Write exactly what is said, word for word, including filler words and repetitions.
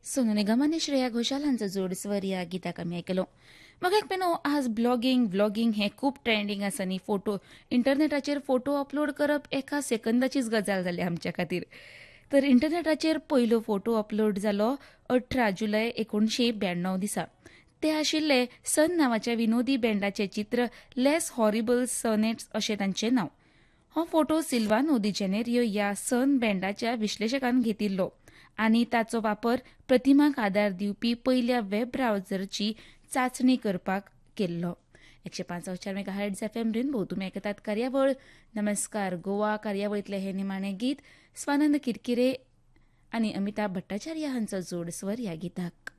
सोनू निगम आनी श्रेया घोषाल हांचो जोड स्वर ह्या गिताक आमी आयकलो. म्हाका एक पेनो आज ब्लॉगिंग व्लॉगिंग हें खूब ट्रेंडींग आसा न्ही. फोटो इंटरनेटाचेर फोटो अपलोड करप एका सेकंदाचीच गजाल जाली आमच्या खातीर. तर इंटरनेटाचेर पयलो फोटो अपलोड जालो अठरा जुलय एकोणशे ब्याण्णव दिसा. ते आशिल्ले सन नांवाच्या विनोदी बँडाचें चित्र लेस हॉरिबल सनेट्स अशें तांचें नांव. हो फोटो सिल्वानो दी जेनेरियो ह्या सन बँडाच्या विश्लेशकान घेतिल्लो आनी ताचो वापर प्रतिमांक आदार दिवपी पयल्या वेब ब्रावझरची चांचणी करपाक केल्लो. एकशे पांच चार mega hertz F M rainbow तुमी आयकतात कार्यावळ नमस्कार गोवा. कार्यावळीतले हे निमाणें गीत स्वानंद किरकिरे आनी अमिताभ भट्टाचार्य हांचो जोड स्वर ह्या गिताक.